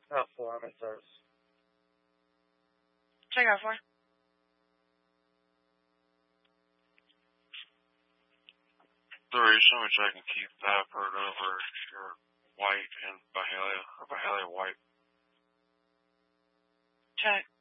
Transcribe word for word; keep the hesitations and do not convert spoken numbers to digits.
About four, I'm at service. Check out four. Three, show me checking Keith Pafford over your White and Bahalia, or Bahalia White. Check.